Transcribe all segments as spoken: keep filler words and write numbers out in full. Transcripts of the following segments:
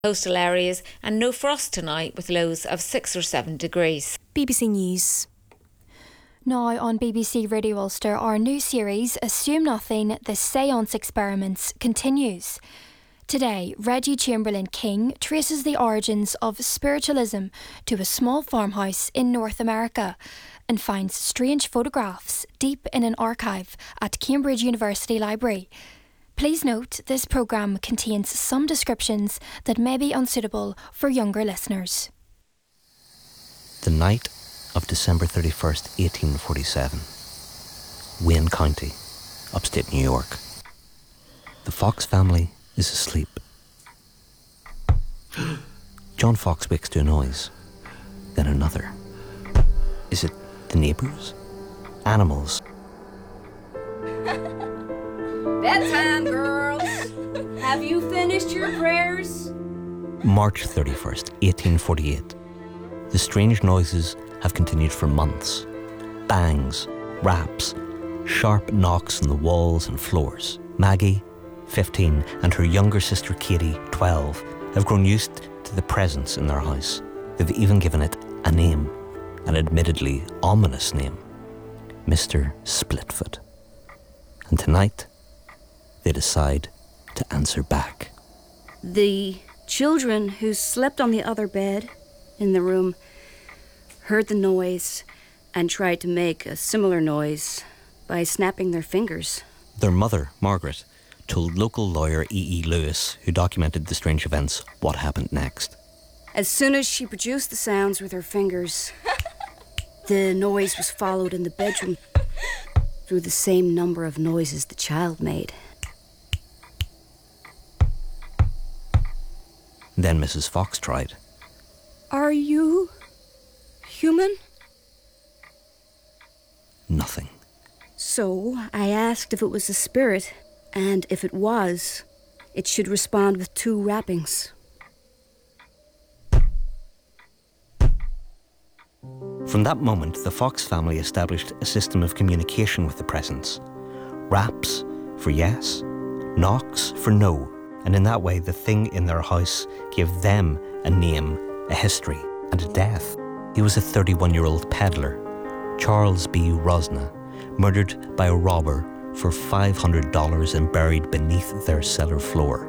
coastal areas, and no frost tonight with lows of six or seven degrees. B B C News. Now on B B C Radio Ulster, our new series, Assume Nothing, the Seance Experiments, continues. Today, Reggie Chamberlain King traces the origins of spiritualism to a small farmhouse in North America and finds strange photographs deep in an archive at Cambridge University Library. Please note, this programme contains some descriptions that may be unsuitable for younger listeners. The night of December thirty-first, eighteen forty-seven. Wayne County, upstate New York. The Fox family is asleep. John Fox wakes to a noise, then another. Is it the neighbours? Animals? Bedtime, girls. Have you finished your prayers? March thirty-first, eighteen forty-eight. The strange noises have continued for months. Bangs, raps, sharp knocks on the walls and floors. Maggie, fifteen, and her younger sister Katie, twelve, have grown used to the presence in their house. They've even given it a name, an admittedly ominous name, Mister Splitfoot. And tonight, they decide to answer back. The children who slept on the other bed in the room heard the noise and tried to make a similar noise by snapping their fingers. Their mother, Margaret, told local lawyer E E Lewis, who documented the strange events, what happened next. As soon as she produced the sounds with her fingers, the noise was followed in the bedroom through the same number of noises the child made. Then Missus Fox tried. Are you human? Nothing. So I asked if it was a spirit, and if it was, it should respond with two rappings. From that moment, the Fox family established a system of communication with the presence. Raps for yes, knocks for no, and in that way the thing in their house gave them a name, a history, and a death. He was a thirty-one-year-old peddler, Charles B. Rosna, murdered by a robber for five hundred dollars and buried beneath their cellar floor.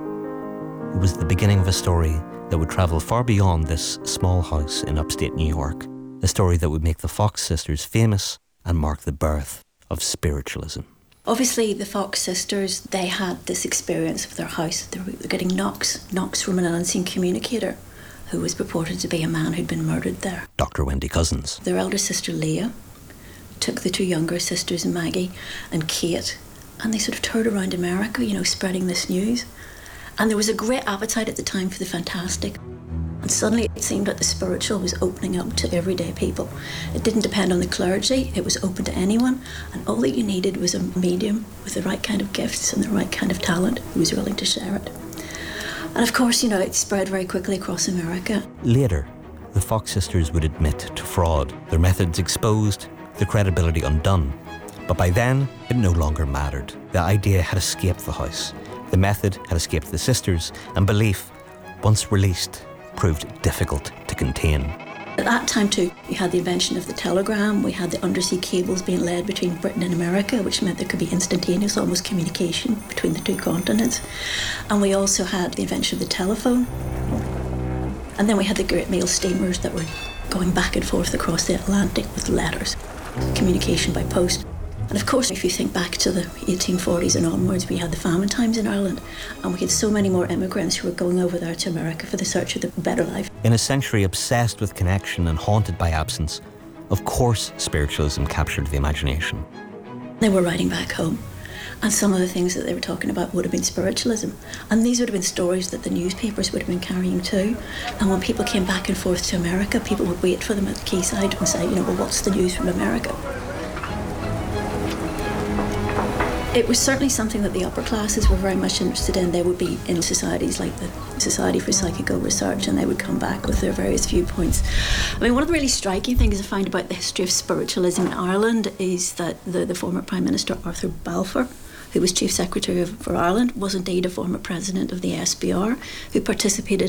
It was the beginning of a story that would travel far beyond this small house in upstate New York, a story that would make the Fox sisters famous and mark the birth of spiritualism. Obviously, the Fox sisters, they had this experience of their house. They were getting knocks, knocks from an unseen communicator who was purported to be a man who'd been murdered there. Doctor Wendy Cousins. Their elder sister, Leah, took the two younger sisters, Maggie and Kate, and they sort of toured around America, you know, spreading this news. And there was a great appetite at the time for the fantastic. And suddenly it seemed like the spiritual was opening up to everyday people. It didn't depend on the clergy, it was open to anyone, and all that you needed was a medium with the right kind of gifts and the right kind of talent who was willing to share it. And of course, you know, it spread very quickly across America. Later, the Fox sisters would admit to fraud, their methods exposed, their credibility undone. But by then, it no longer mattered. The idea had escaped the house. The method had escaped the sisters, and belief, once released, proved difficult to contain. At that time too, you had the invention of the telegram, we had the undersea cables being laid between Britain and America, which meant there could be instantaneous almost communication between the two continents. And we also had the invention of the telephone. And then we had the great mail steamers that were going back and forth across the Atlantic with letters, communication by post. And of course, if you think back to the eighteen forties and onwards, we had the famine times in Ireland, and we had so many more immigrants who were going over there to America for the search of the better life. In a century obsessed with connection and haunted by absence, of course spiritualism captured the imagination. They were writing back home, and some of the things that they were talking about would have been spiritualism. And these would have been stories that the newspapers would have been carrying too. And when people came back and forth to America, people would wait for them at the quayside and say, you know, well, what's the news from America? It was certainly something that the upper classes were very much interested in. They would be in societies like the Society for Psychical Research, and they would come back with their various viewpoints. I mean, one of the really striking things I find about the history of spiritualism in Ireland is that the, the former Prime Minister, Arthur Balfour, who was Chief Secretary of, for Ireland, was indeed a former president of the S B R, who participated